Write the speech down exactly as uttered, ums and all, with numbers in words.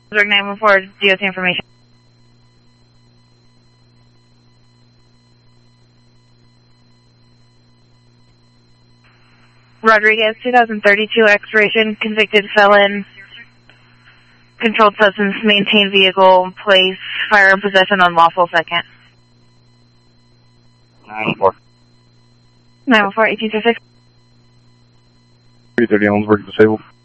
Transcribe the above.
nine one four, D O T information. Rodriguez, two thousand thirty-two expiration, convicted felon, controlled substance, maintained vehicle, place, firearm possession, unlawful second. nine one four. nine one four, eighteen six. three thirty Ellensburg, disabled.